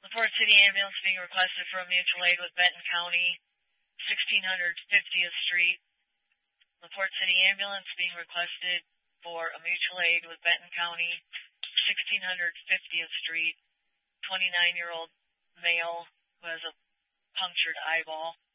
LaPorte City Ambulance being requested for a mutual aid with Benton County, 1650th Street. LaPorte City Ambulance being requested for a mutual aid with Benton County, 1650th Street. 29-year-old male who has a punctured eyeball.